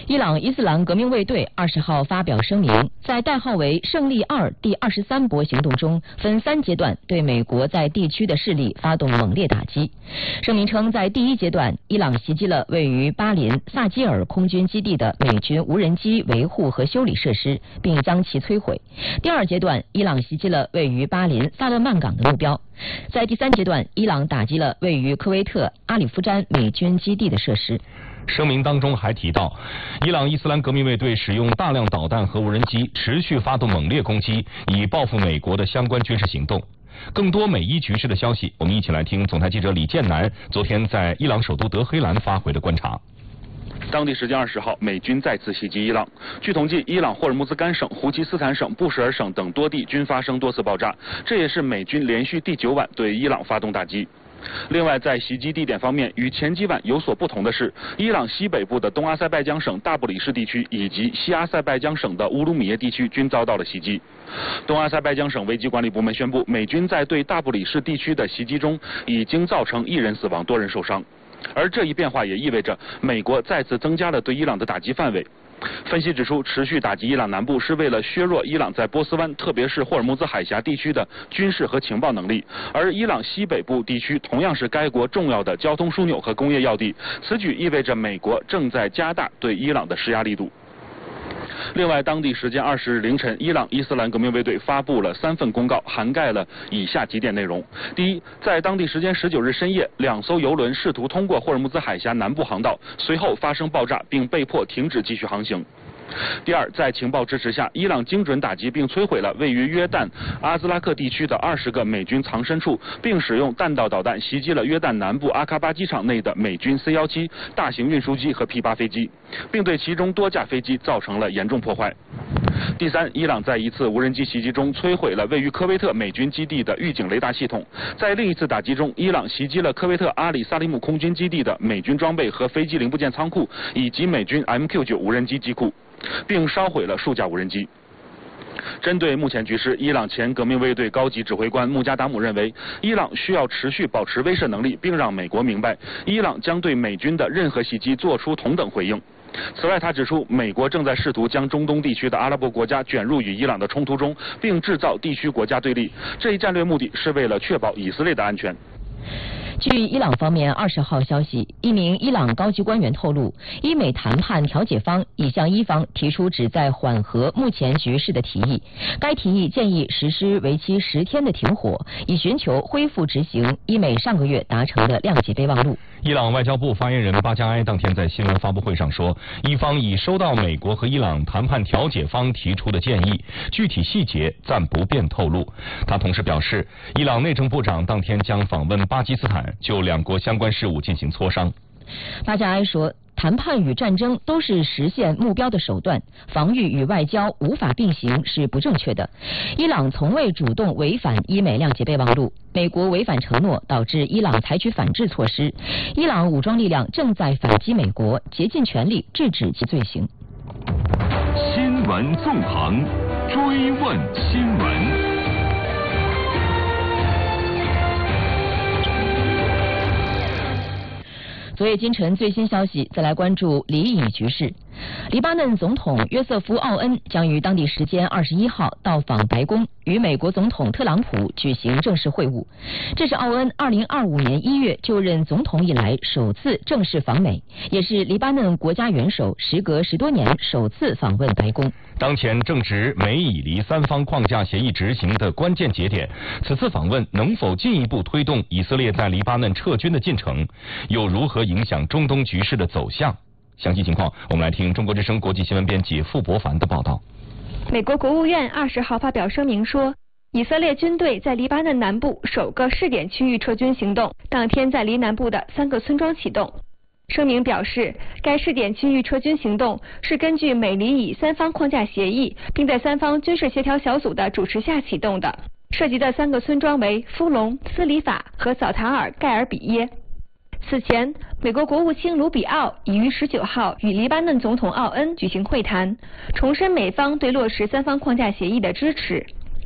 伊朗伊斯兰革命卫队20号发表声明，在代号为“胜利2”第23波行动中，分3阶段对美国在地区的势力发动猛烈打击。声明称，在第1阶段，伊朗袭击了位于巴林萨基尔空军基地的美军无人机维护和修理设施，并将其摧毁。第2阶段，伊朗袭击了位于巴林萨勒曼港的目标。在第3阶段，伊朗打击了位于科威特阿里夫詹美军基地的设施。 声明当中还提到，伊朗伊斯兰革命卫队使用大量导弹和无人机，持续发动猛烈攻击，以报复美国的相关军事行动。更多美伊局势的消息，我们一起来听总台记者李建南昨天在伊朗首都德黑兰发回的观察。 当地时间20号，美军再次袭击伊朗。据统计，伊朗霍尔木兹干省、胡齐斯坦省、布什尔省等多地均发生多次爆炸，这也是美军连续第9晚对伊朗发动打击。另外，在袭击地点方面，与前几晚有所不同的是，伊朗西北部的东阿塞拜疆省大布里士地区以及西阿塞拜疆省的乌鲁米耶地区均遭到了袭击。东阿塞拜疆省危机管理部门宣布，美军在对大布里士地区的袭击中已经造成1人死亡、多人受伤。而这一变化也意味着美国再次增加了对伊朗的打击范围。分析指出，持续打击伊朗南部是为了削弱伊朗在波斯湾，特别是霍尔木兹海峡地区的军事和情报能力，而伊朗西北部地区同样是该国重要的交通枢纽和工业要地。此举意味着美国正在加大对伊朗的施压力度。另外，当地时间20日凌晨，伊朗伊斯兰革命卫队发布了3份公告，涵盖了以下几点内容：第一，在当地时间19日深夜，2艘油轮试图通过霍尔木兹海峡南部航道，随后发生爆炸，并被迫停止继续航行。第二，在情报支持下，伊朗精准打击并摧毁了位于约旦阿兹拉克地区的20个美军藏身处，并使用弹道导弹袭击了约旦南部阿卡巴机场内的美军 C-17大型运输机和 P-8飞机，并对其中多架飞机造成了严重破坏。第三，伊朗在一次无人机袭击中摧毁了位于科威特美军基地的预警雷达系统。在另一次打击中，伊朗袭击了科威特阿里萨利姆空军基地的美军装备和飞机零部件仓库，以及美军 MQ-9无人机机库，并烧毁了数架无人机。针对目前局势，伊朗前革命卫队高级指挥官穆加达姆认为，伊朗需要持续保持威慑能力，并让美国明白，伊朗将对美军的任何袭击做出同等回应。此外，他指出，美国正在试图将中东地区的阿拉伯国家卷入与伊朗的冲突中，并制造地区国家对立。这一战略目的是为了确保以色列的安全。 据伊朗方面20号消息，一名伊朗高级官员透露，伊美谈判调解方已向伊方提出旨在缓和目前局势的提议。该提议建议实施为期10天的停火，以寻求恢复执行伊美上个月达成的谅解备忘录。 伊朗外交部发言人巴加埃当天在新闻发布会上说，伊方已收到美国和伊朗谈判调解方提出的建议，具体细节暂不便透露。他同时表示，伊朗内政部长当天将访问巴基斯坦，就2国相关事务进行磋商。 巴加埃说，谈判与战争都是实现目标的手段，防御与外交无法并行是不正确的。伊朗从未主动违反伊美谅解备忘录，美国违反承诺导致伊朗采取反制措施，伊朗武装力量正在反击美国，竭尽全力制止其罪行。 新闻纵横，追问新闻。 昨夜今晨最新消息，再来关注黎以局势。黎巴嫩总统约瑟夫·奥恩将于当地时间21号到访白宫，与美国总统特朗普举行正式会晤。这是奥恩2025年1月就任总统以来首次正式访美，也是黎巴嫩国家元首时隔10多年首次访问白宫。 当前正值美以黎3方框架协议执行的关键节点，此次访问能否进一步推动以色列在黎巴嫩撤军的进程，又如何影响中东局势的走向？详细情况，我们来听中国之声国际新闻编辑傅博凡的报道。 美国国务院20号发表声明说，以色列军队在黎巴嫩南部首个试点区域撤军行动当天在黎南部的3个村庄启动。声明表示，该试点区域撤军行动是根据美黎以3方框架协议，并在3方军事协调小组的主持下启动的。涉及的3个村庄为夫隆、斯里法和早塔尔盖尔比耶。此前，美国国务卿卢比奥已于19号与黎巴嫩总统奥恩举行会谈，重申美方对落实3方框架协议的支持。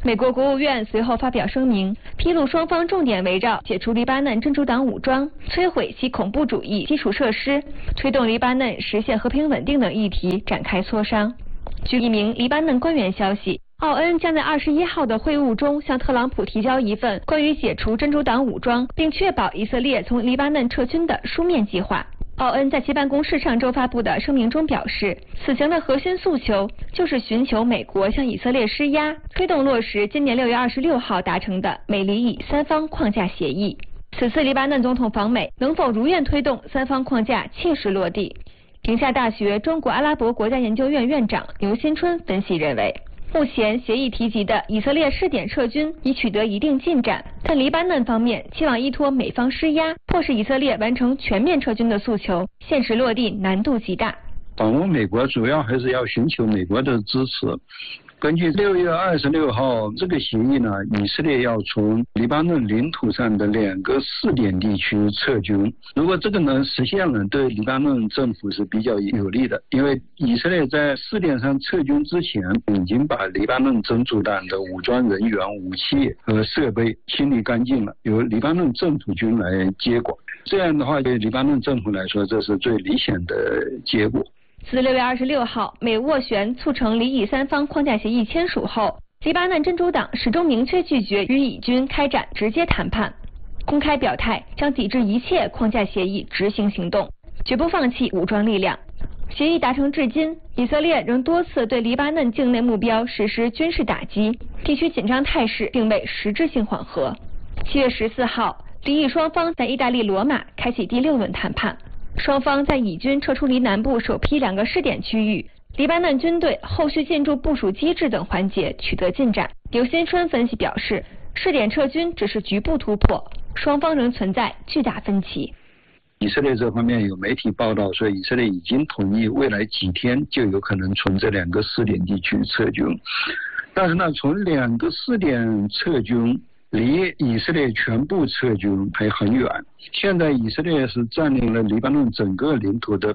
美国国务院随后发表声明，披露双方重点围绕解除黎巴嫩真主党武装、摧毁其恐怖主义基础设施、推动黎巴嫩实现和平稳定等议题展开磋商。据一名黎巴嫩官员消息，奥恩将在21号的会晤中向特朗普提交一份关于解除真主党武装并确保以色列从黎巴嫩撤军的书面计划。奥恩在其办公室上周发布的声明中表示，此行的核心诉求就是寻求美国向以色列施压，推动落实今年6月26号达成的美黎以三方框架协议。此次黎巴嫩总统访美能否如愿推动三方框架切实落地？宁夏大学中国阿拉伯国家研究院院长刘新春分析认为，目前协议提及的以色列试点撤军已取得一定进展，但黎巴嫩方面期望依托美方施压，迫使以色列完成全面撤军的诉求，现实落地难度极大。 访问美国主要还是要寻求美国的支持。根据6月26号这个协议呢，以色列要从黎巴嫩领土上的2个试点地区撤军。如果这个能实现了，对黎巴嫩政府是比较有利的，因为以色列在试点上撤军之前，已经把黎巴嫩真主党的武装人员、武器和设备清理干净了，由黎巴嫩政府军来接管。这样的话，对黎巴嫩政府来说，这是最理想的结果。 自6月26号美斡旋促成黎以三方框架协议签署后，黎巴嫩真主党始终明确拒绝与以军开展直接谈判，公开表态将抵制一切框架协议执行行动，绝不放弃武装力量。协议达成至今，以色列仍多次对黎巴嫩境内目标实施军事打击，地区紧张态势并未实质性缓和。7月14号，黎以双方在意大利罗马开启第6轮谈判。双方在以军撤出黎南部首批2个试点区域、黎巴嫩军队后续进驻部署机制等环节取得进展。刘新春分析表示，试点撤军只是局部突破，双方仍存在巨大分歧。 以色列这方面有媒体报道说，以色列已经同意未来几天就有可能从这2个试点地区撤军，但是呢，从2个试点撤军离以色列全部撤军还很远。现在以色列是占领了黎巴嫩整个领土的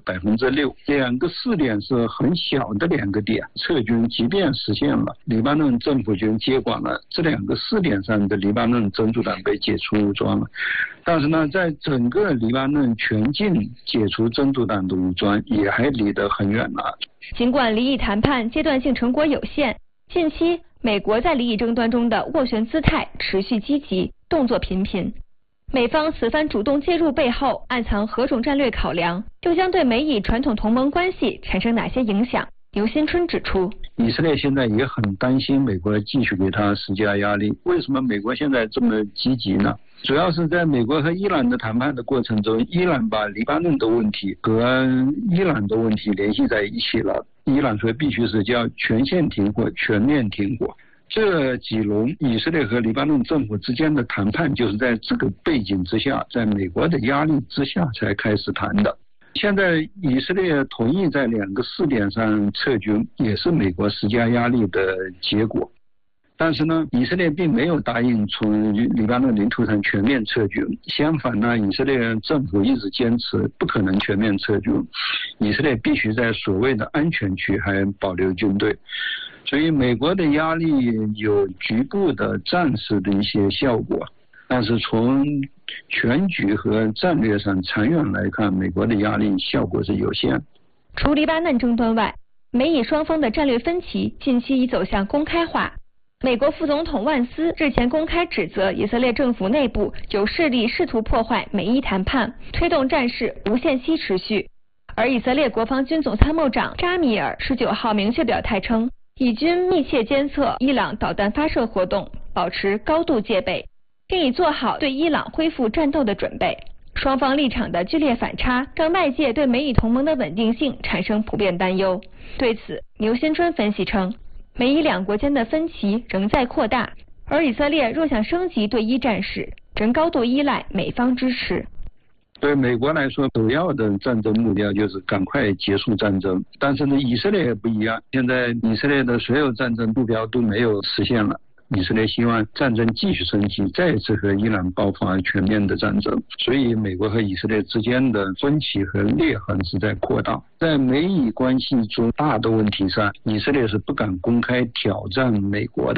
6%，2个试点是很小的2个点，撤军即便实现了，黎巴嫩政府军接管了这2个试点上的黎巴嫩真主党被解除武装了，但是呢，在整个黎巴嫩全境解除真主党的武装也还离得很远了。 尽管黎以谈判阶段性成果有限，近期美国在黎以争端中的斡旋姿态持续积极，动作频频。美方此番主动介入背后暗藏何种战略考量，又将对美以传统同盟关系产生哪些影响？刘新春指出， 以色列现在也很担心美国继续给他施加压力。为什么美国现在这么积极呢？主要是在美国和伊朗的谈判的过程中，伊朗把黎巴嫩的问题和伊朗的问题联系在一起了。伊朗说必须是叫全线停火、全面停火。这几轮以色列和黎巴嫩政府之间的谈判就是在这个背景之下，在美国的压力之下才开始谈的。现在以色列同意在2个试点上撤军，也是美国施加压力的结果。但是呢，以色列并没有答应从黎巴嫩领土上全面撤军，相反呢，以色列政府一直坚持不可能全面撤军，以色列必须在所谓的安全区还保留军队。所以美国的压力有局部的暂时的一些效果，但是从全局和战略上长远来看，美国的压力效果是有限。 除黎巴嫩争端外，美以双方的战略分歧近期已走向公开化。美国副总统万斯日前公开指责以色列政府内部有势力试图破坏美伊谈判，推动战事无限期持续。而以色列国防军总参谋长扎米尔19号明确表态称，以军密切监测伊朗导弹发射活动，保持高度戒备，并已做好对伊朗恢复战斗的准备。双方立场的剧烈反差，让外界对美以同盟的稳定性产生普遍担忧。对此，刘新春分析称，美以2国间的分歧仍在扩大，而以色列若想升级对伊战事，仍高度依赖美方支持。 对美国来说，首要的战争目标就是赶快结束战争。但是呢，以色列也不一样，现在以色列的所有战争目标都没有实现了。以色列希望战争继续升级，再一次和伊朗爆发全面的战争。所以美国和以色列之间的分歧和裂痕是在扩大。在美以关系中大的问题上，以色列是不敢公开挑战美国的。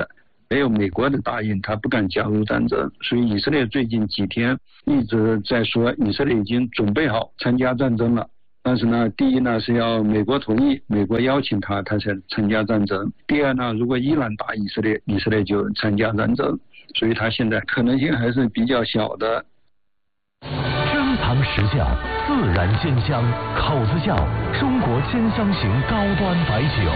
没有美国的答应，他不敢加入战争。所以以色列最近几天一直在说，以色列已经准备好参加战争了。但是呢，第一呢是要美国同意，美国邀请他才参加战争。第二呢，如果伊朗打以色列，以色列就参加战争。所以他现在可能性还是比较小的。 珍藏实窖，自然鲜香，口子窖，中国鲜香型高端白酒。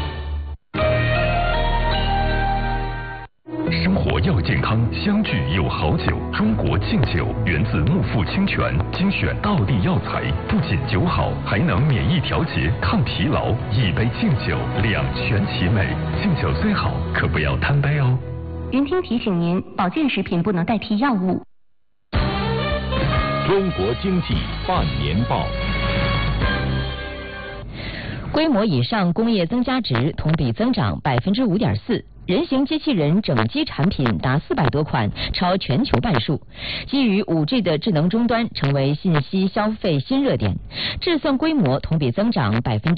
生活要健康，相聚有好酒。中国劲酒源自牧阜清泉，精选道地药材，不仅酒好，还能免疫调节、抗疲劳。一杯劲酒，两全其美。劲酒虽好，可不要贪杯哦。 云听提醒您，保健食品不能代替药物。 中国经济半年报。 规模以上工业增加值同比增长5.4%，人形机器人整机产品达400多款，超全球半数。基于 5G 的智能终端成为信息消费新热点，制算规模同比增长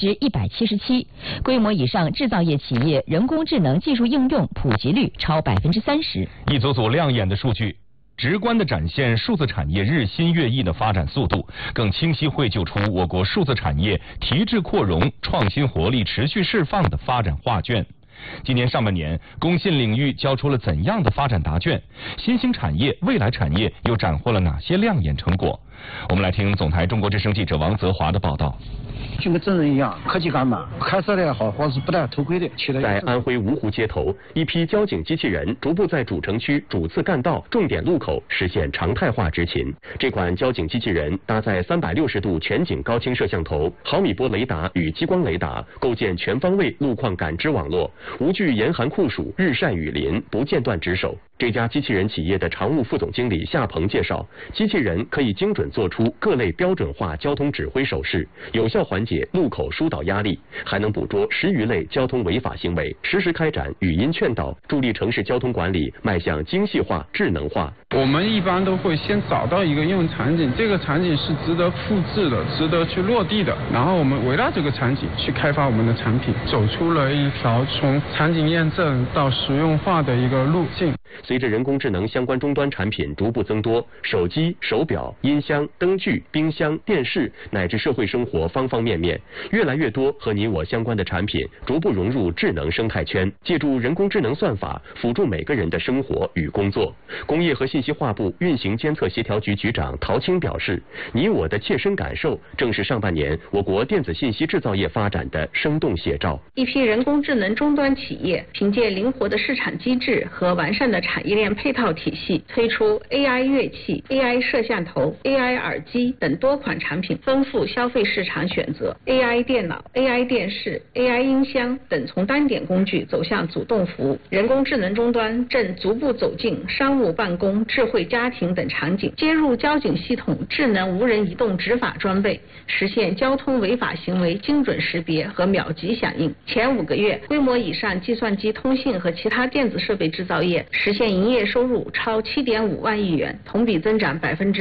177%，规模以上制造业企业人工智能技术应用普及率超30%。 一组组亮眼的数据，直观地展现数字产业日新月异的发展速度，更清晰绘就出我国数字产业提质扩容、创新活力持续释放的发展画卷。今年上半年，工信领域交出了怎样的发展答卷？新兴产业、未来产业又斩获了哪些亮眼成果？我们来听总台中国之声记者王泽华的报道。 就跟真人一样，科技感满，开车的也好，或是不戴头盔的， 在安徽芜湖街头，一批交警机器人逐步在主城区主次干道、重点路口实现常态化执勤。这款交警机器人搭载360度全景高清摄像头、毫米波雷达与激光雷达，构建全方位路况感知网络，无惧严寒酷暑、日晒雨淋，不间断值守。这家机器人企业的常务副总经理夏鹏介绍，机器人可以精准做出各类标准化交通指挥手势，有效缓解路口疏导压力，还能捕捉10余类交通违法行为，实时开展语音劝导，助力城市交通管理迈向精细化、智能化。 我们一般都会先找到一个应用场景，这个场景是值得复制的、值得去落地的，然后我们围绕这个场景去开发我们的产品，走出了一条从场景验证到实用化的一个路径。 随着人工智能相关终端产品逐步增多，手机、手表、音箱、灯具、冰箱、电视乃至社会生活方方面面，越来越多和你我相关的产品逐步融入智能生态圈，借助人工智能算法辅助每个人的生活与工作。工业和信息化部运行监测协调局局长陶青表示，你我的切身感受正是上半年我国电子信息制造业发展的生动写照。 一批人工智能终端企业凭借灵活的市场机制和完善的产业链配套体系，推出 AI 乐器、AI 摄像头、AI 耳机等多款产品，丰富消费市场选择。AI 电脑、AI 电视、AI 音箱等从单点工具走向主动服务。人工智能终端正逐步走进商务办公、智慧家庭等场景，接入交警系统智能无人移动执法装备，实现交通违法行为精准识别和秒级响应。前5个月，规模以上计算机、通信和其他电子设备制造业实现营业收入超7.5万亿元，同比增长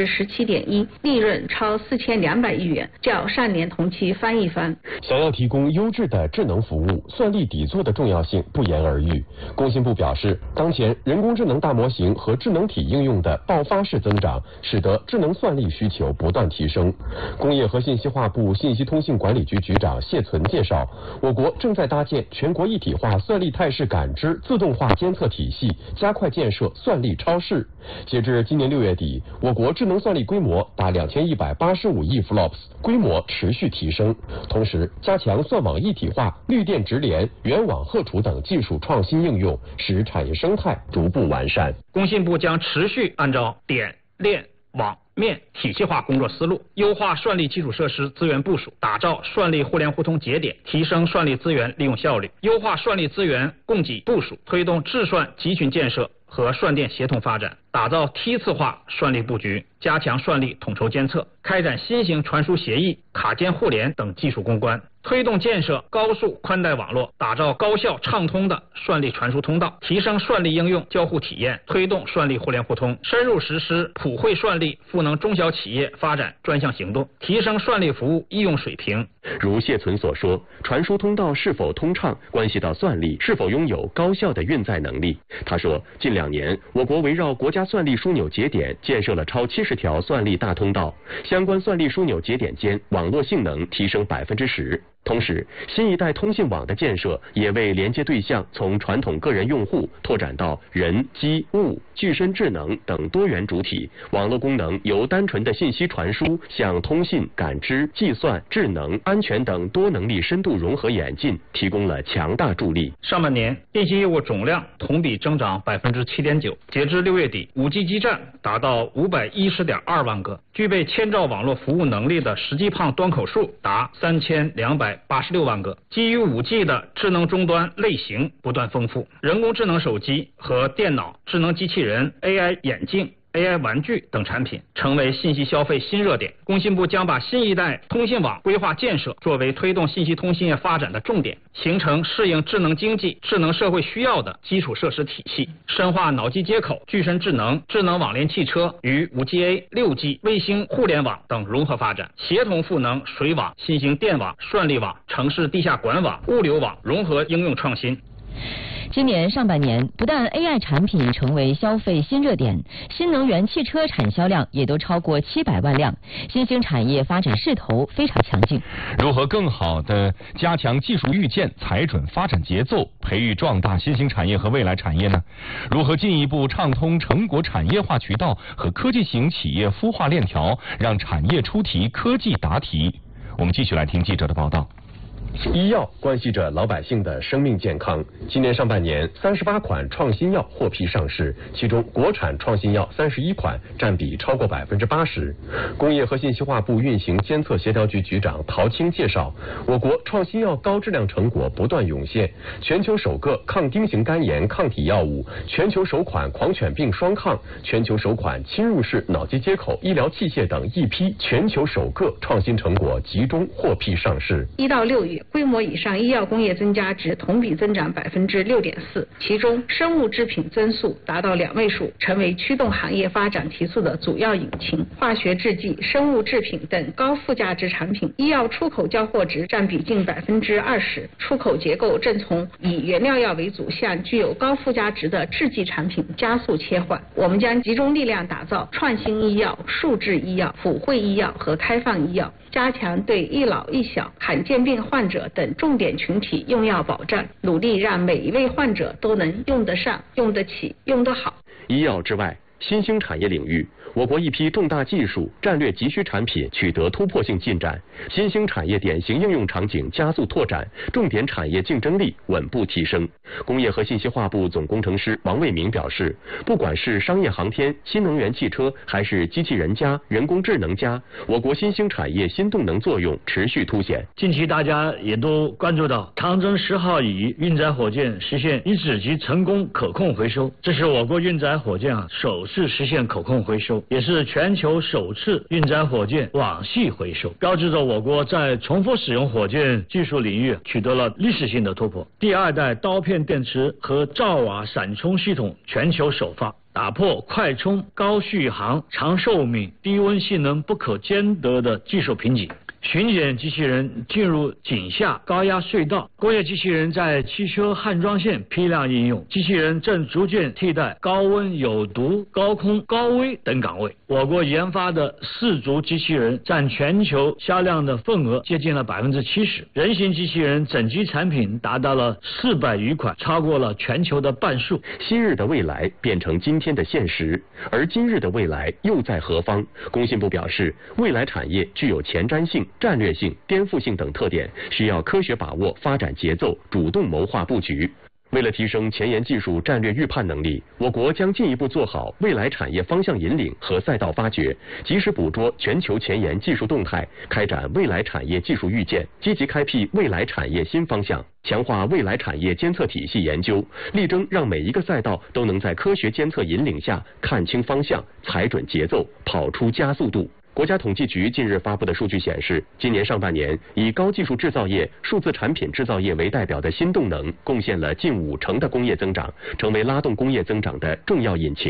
17.1%，利润超4200亿元，较上年同期翻一番。 想要提供优质的智能服务，算力底座的重要性不言而喻。工信部表示，当前人工智能大模型和智能体应用的爆发式增长，使得智能算力需求不断提升。工业和信息化部信息通信管理局局长谢存介绍，我国正在搭建全国一体化算力态势感知自动化监测体系，加快建设算力超市。截至今年6月底，我国智能算力规模达2185亿 flops， 规模持续提升。同时，加强算网一体化、绿电直联、远网荷储等技术创新应用，使产业生态逐步完善。 工信部将持续按照点、链、网、面体系化工作思路，优化算力基础设施资源部署，打造算力互联互通节点，提升算力资源利用效率，优化算力资源供给部署，推动智算集群建设和算电协同发展，打造梯次化算力布局，加强算力统筹监测，开展新型传输协议、卡间互联等技术攻关，推动建设高速宽带网络，打造高效畅通的算力传输通道，提升算力应用交互体验，推动算力互联互通，深入实施普惠算力赋能中小企业发展专项行动，提升算力服务应用水平。 如谢存所说，传输通道是否通畅，关系到算力是否拥有高效的运载能力。他说，近2年，我国围绕国家算力枢纽节点建设了超70条算力大通道，相关算力枢纽节点间网络性能提升10%。同时，新一代通信网的建设也为连接对象从传统个人用户拓展到人、机、物、具身智能等多元主体，网络功能由单纯的信息传输向通信、感知、计算、智能、安全等多能力深度融合演进提供了强大助力。 上半年，电信业务总量同比增长7.9%，截至6月底，5G 基站达到510.2万个，具备千兆网络服务能力的实际胖端口数达3286万个。基于 5G 的智能终端类型不断丰富，人工智能手机和电脑、智能机器人、AI 眼镜、AI 玩具等产品成为信息消费新热点。工信部将把新一代通信网规划建设作为推动信息通信业发展的重点，形成适应智能经济、智能社会需要的基础设施体系，深化脑机接口、具身智能、智能网联汽车与 5G、6G、卫星互联网等融合发展，协同赋能水网、新型电网、算力网、城市地下管网、物流网融合应用创新。 今年上半年，不但 AI 产品成为消费新热点，新能源汽车产销量也都超过700万辆，新兴产业发展势头非常强劲。 如何更好地加强技术预见，踩准发展节奏，培育壮大新兴产业和未来产业呢？如何进一步畅通成果产业化渠道和科技型企业孵化链条，让产业出题，科技答题？我们继续来听记者的报道。 医药关系着老百姓的生命健康。今年上半年，38款创新药获批上市，其中国产创新药31款，占比超过80%。工业和信息化部运行监测协调局局长陶青介绍，我国创新药高质量成果不断涌现，全球首个抗丁型肝炎抗体药物，全球首款狂犬病双抗，全球首款侵入式脑机接口医疗器械等一批全球首个创新成果集中获批上市。 1到6月。规模以上医药工业增加值同比增长6.4%，其中生物制品增速达到2位数，成为驱动行业发展提速的主要引擎。化学制剂、生物制品等高附加值产品，医药出口交货值占比近20%，出口结构正从以原料药为主向具有高附加值的制剂产品加速切换。我们将集中力量打造创新医药、数字医药、普惠医药和开放医药，加强对一老一小、罕见病患者等重点群体用药保障，努力让每一位患者都能用得上、用得起、用得好。 医药之外，新兴产业领域，我国一批重大技术、战略急需产品取得突破性进展，新兴产业典型应用场景加速拓展，重点产业竞争力稳步提升。工业和信息化部总工程师王卫明表示，不管是商业航天、新能源汽车，还是机器人加、人工智能加，我国新兴产业新动能作用持续凸显。 近期大家也都关注到长征10号乙运载火箭实现一指级成功可控回收，这是我国运载火箭首次实现可控回收，也是全球首次运载火箭网系回收，标志着我国在重复使用火箭技术领域取得了历史性的突破。第2代刀片电池和兆瓦闪充系统全球首发，打破快充、高续航、长寿命、低温性能不可兼得的技术瓶颈。巡检机器人进入井下高压隧道，工业机器人在汽车焊装线批量应用，机器人正逐渐替代高温、有毒、高空、高危等岗位。我国研发的4足机器人占全球销量的份额接近了70%，人形机器人整机产品达到了400余款，超过了全球的半数。 昔日的未来变成今天的现实，而今日的未来又在何方？工信部表示，未来产业具有前瞻性、战略性、颠覆性等特点，需要科学把握发展节奏，主动谋划布局。为了提升前沿技术战略预判能力，我国将进一步做好未来产业方向引领和赛道发掘，及时捕捉全球前沿技术动态，开展未来产业技术预见，积极开辟未来产业新方向，强化未来产业监测体系研究，力争让每一个赛道都能在科学监测引领下看清方向，踩准节奏，跑出加速度。国家统计局近日发布的数据显示，今年上半年，以高技术制造业、数字产品制造业为代表的新动能贡献了近50%的工业增长，成为拉动工业增长的重要引擎。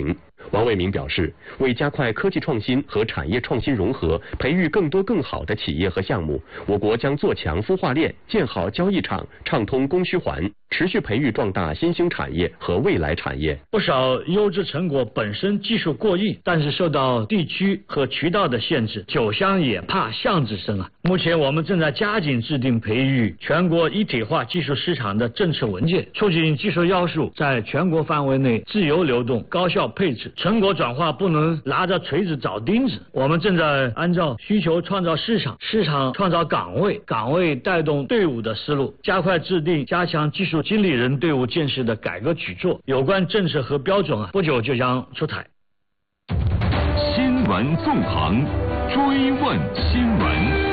王卫民表示，为加快科技创新和产业创新融合，培育更多更好的企业和项目，我国将做强孵化链，建好交易场，畅通供需环，持续培育壮大新兴产业和未来产业。 不少优质成果本身技术过硬，但是受到地区和渠道的限制，酒香也怕巷子深啊。目前我们正在加紧制定培育全国一体化技术市场的政策文件，促进技术要素在全国范围内自由流动、高效配置。成果转化不能拿着锤子找钉子，我们正在按照需求创造市场，市场创造岗位，岗位带动队伍的思路，加快制定加强技术经理人队伍建设的改革举措。有关政策和标准不久就将出台。 新闻纵横，追问新闻。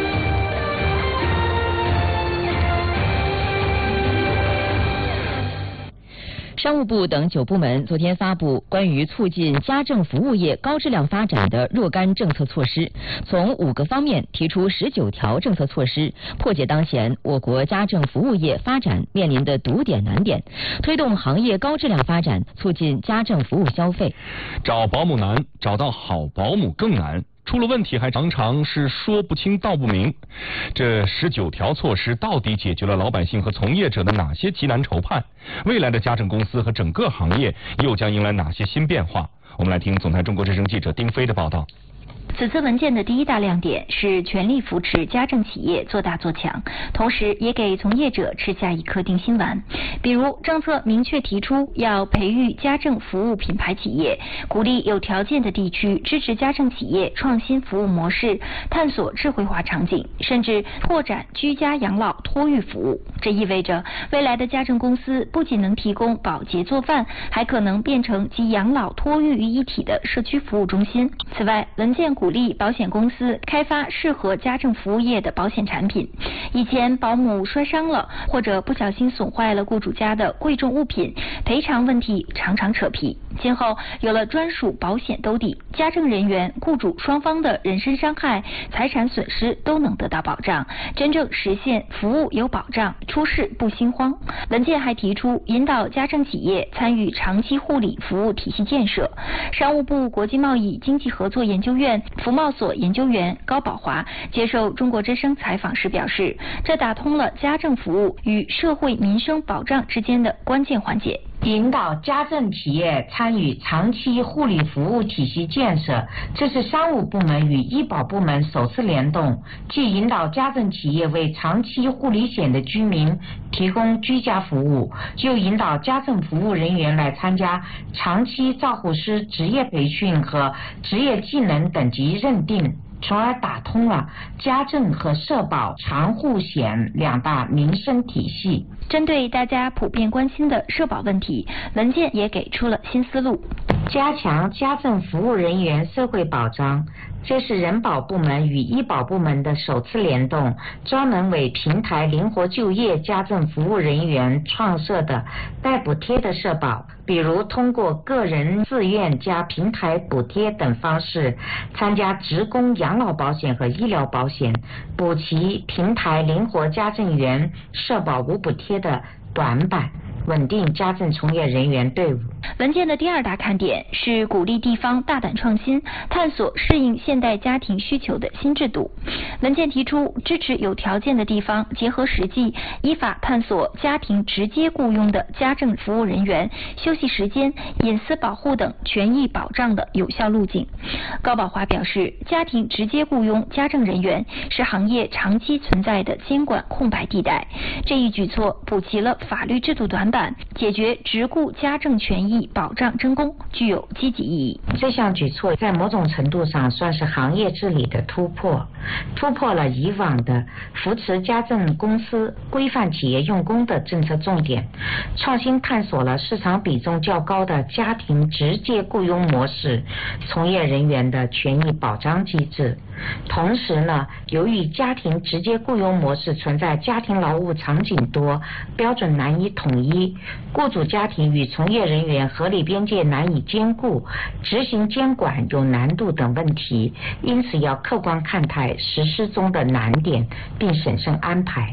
商务部等9部门昨天发布关于促进家政服务业高质量发展的若干政策措施，从5个方面提出19条政策措施，破解当前我国家政服务业发展面临的堵点难点，推动行业高质量发展，促进家政服务消费。 找保姆难，找到好保姆更难。出了问题还常常是说不清道不明。这19条措施到底解决了老百姓和从业者的哪些急难愁盼？未来的家政公司和整个行业又将迎来哪些新变化？我们来听总台中国之声记者丁飞的报道。 此次文件的第一大亮点是全力扶持家政企业做大做强，同时也给从业者吃下一颗定心丸。比如政策明确提出要培育家政服务品牌企业，鼓励有条件的地区支持家政企业创新服务模式，探索智慧化场景，甚至拓展居家养老托育服务。这意味着未来的家政公司不仅能提供保洁做饭，还可能变成集养老托育于一体的社区服务中心。此外，文件鼓励保险公司开发适合家政服务业的保险产品。以前保姆摔伤了，或者不小心损坏了雇主家的贵重物品，赔偿问题常常扯皮。今后有了专属保险兜底，家政人员、雇主双方的人身伤害、财产损失都能得到保障，真正实现服务有保障，出事不心慌。文件还提出引导家政企业参与长期护理服务体系建设。商务部国际贸易经济合作研究院服贸所研究员高宝华接受中国之声采访时表示，这打通了家政服务与社会民生保障之间的关键环节。 引导家政企业参与长期护理服务体系建设，这是商务部门与医保部门首次联动，既引导家政企业为长期护理险的居民提供居家服务，又引导家政服务人员来参加长期照护师职业培训和职业技能等级认定，从而打通了家政和社保长护险2大民生体系。 针对大家普遍关心的社保问题，文件也给出了新思路， 加强家政服务人员社会保障。这是人保部门与医保部门的首次联动，专门为平台灵活就业家政服务人员创设的带补贴的社保，比如通过个人自愿加平台补贴等方式参加职工养老保险和医疗保险，补齐平台灵活家政员社保无补贴的短板，稳定家政从业人员队伍。 文件的第2大看点是鼓励地方大胆创新，探索适应现代家庭需求的新制度。文件提出支持有条件的地方结合实际，依法探索家庭直接雇佣的家政服务人员休息时间、隐私保护等权益保障的有效路径。高宝华表示，家庭直接雇佣家政人员是行业长期存在的监管空白地带，这一举措补齐了法律制度短板，解决职雇家政权益保障真空，具有积极意义。 这项举措在某种程度上算是行业治理的突破，突破了以往的扶持家政公司、规范企业用工的政策重点，创新探索了市场比重较高的家庭直接雇佣模式从业人员的权益保障机制。同时呢，由于家庭直接雇佣模式存在家庭劳务场景多、标准难以统一、雇主家庭与从业人员合理边界难以兼顾、执行监管有难度等问题，因此要客观看待实施中的难点，并审慎安排。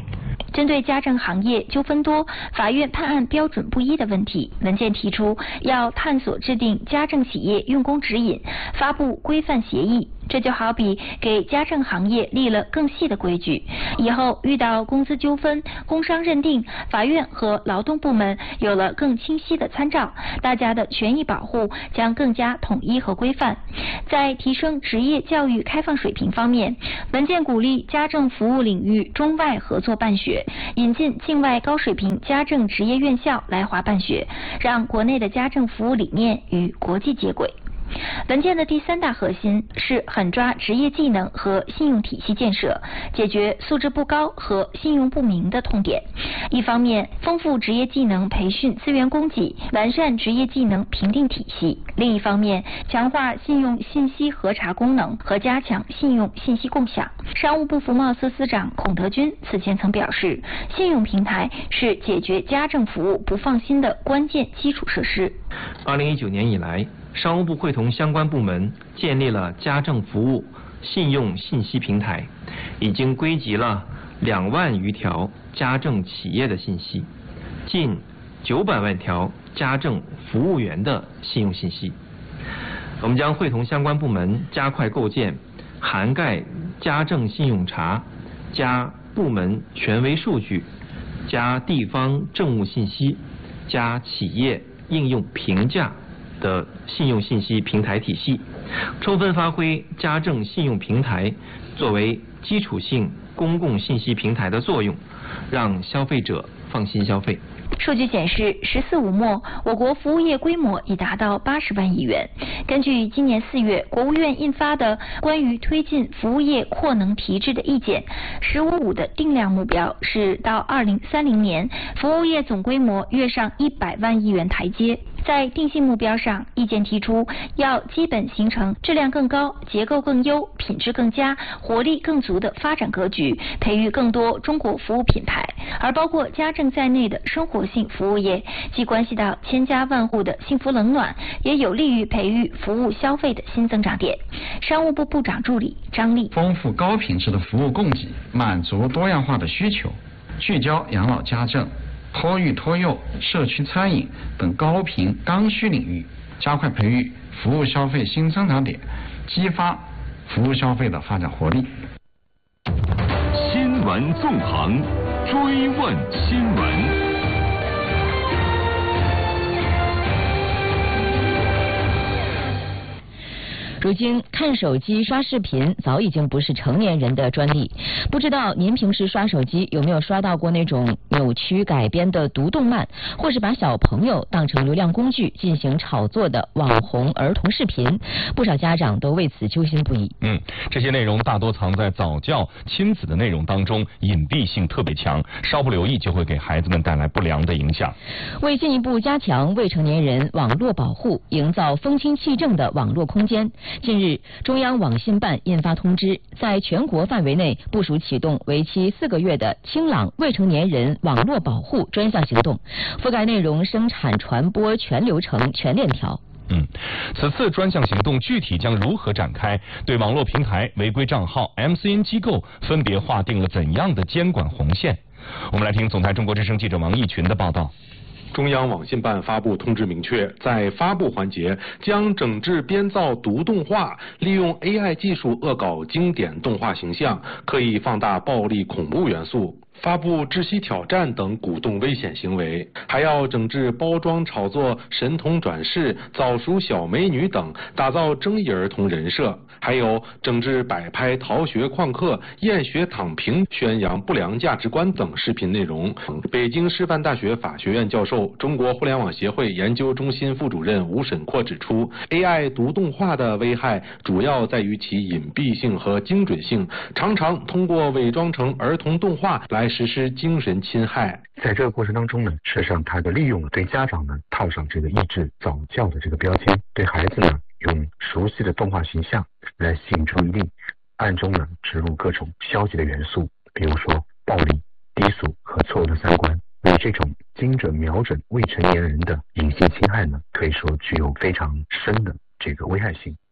针对家政行业纠纷多、法院判案标准不一的问题，文件提出要探索制定家政企业用工指引，发布规范协议。这就好比给家政行业立了更细的规矩，以后遇到工资纠纷、工伤认定，法院和劳动部门有了更清晰的参照，大家的权益保护将更加统一和规范。在提升职业教育开放水平方面，文件鼓励家政服务领域中外合作办学，引进境外高水平家政职业院校来华办学，让国内的家政服务理念与国际接轨。文件的第3大核心是狠抓职业技能和信用体系建设，解决素质不高和信用不明的痛点。一方面，丰富职业技能培训资源供给，完善职业技能评定体系；另一方面，强化信用信息核查功能和加强信用信息共享。商务部服贸司司长孔德军此前曾表示，信用平台是解决家政服务不放心的关键基础设施。 2019年以来，商务部会同相关部门建立了家政服务信用信息平台，已经归集了2万余条家政企业的信息，近900万条家政服务员的信用信息。我们将会同相关部门加快构建涵盖家政信用查、加部门权威数据、加地方政务信息、加企业应用评价的信用信息平台体系，充分发挥家政信用平台作为基础性公共信息平台的作用，让消费者放心消费。 数据显示，14五末，我国服务业规模已达到80万亿元。根据今年4月国务院印发的关于推进服务业扩能提质的意见，15.5的定量目标是到2030年，服务业总规模跃上100万亿元台阶。在定性目标上，意见提出要基本形成质量更高、结构更优、品质更佳、活力更足的发展格局，培育更多中国服务品牌。而包括家政在内的生活性服务业，既关系到千家万户的幸福冷暖，也有利于培育服务消费的新增长点。商务部部长助理张丽： 丰富高品质的服务供给，满足多样化的需求，聚焦养老家政、托育托幼、社区餐饮等高频刚需领域，加快培育服务消费新增长点，激发服务消费的发展活力。 新闻纵横，追问新闻。 如今看手机刷视频早已经不是成年人的专利，不知道您平时刷手机有没有刷到过那种扭曲改编的毒动漫，或是把小朋友当成流量工具进行炒作的网红儿童视频？不少家长都为此揪心不已。 这些内容大多藏在早教、亲子的内容当中，隐蔽性特别强，稍不留意就会给孩子们带来不良的影响。 为进一步加强未成年人网络保护，营造风清气正的网络空间，近日，中央网信办印发通知，在全国范围内部署启动为期4个月的清朗未成年人网络保护专项行动，覆盖内容生产、传播全流程、全链条。 此次专项行动具体将如何展开？对网络平台、违规账号、MCN 机构分别划定了怎样的监管红线？我们来听总台中国之声记者王义群的报道。 中央网信办发布通知明确，在发布环节将整治编造毒动画，利用 AI 技术恶搞经典动画形象，刻意放大暴力恐怖元素，发布窒息挑战等鼓动危险行为，还要整治包装炒作神童转世、早熟小美女等，打造争议儿童人设，还有整治摆拍逃学旷课、厌学躺平、宣扬不良价值观等视频内容。北京师范大学法学院教授、中国互联网协会研究中心副主任吴沈阔指出， AI 毒动画的危害主要在于其隐蔽性和精准性，常常通过伪装成儿童动画来实施精神侵害。 在这个过程当中呢，事实上它利用了对家长呢套上这个抑制早教的这个标签，对孩子呢用熟悉的动画形象来吸引注意力，暗中呢植入各种消极的元素，比如说暴力、低俗和错误的三观。为这种精准瞄准未成年人的隐性侵害呢，可以说具有非常深的这个危害性。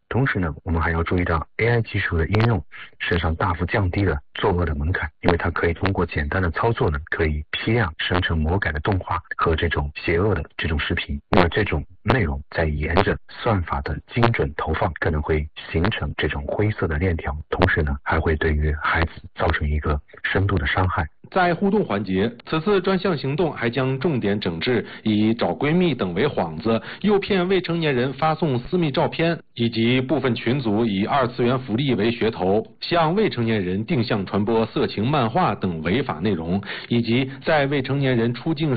同时呢，我们还要注意到 AI 技术的应用，实际上大幅降低了作恶的门槛，因为它可以通过简单的操作呢，可以批量生成魔改的动画和这种邪恶的这种视频。那么这种内容在沿着算法的精准投放，可能会形成这种灰色的链条，同时呢，还会对于孩子造成一个深度的伤害。 在互动环节，此次专项行动还将重点整治以找闺蜜等为幌子，诱骗未成年人发送私密照片，以及部分群组以二次元福利为噱头，向未成年人定向传播色情漫画等违法内容，以及在未成年人出境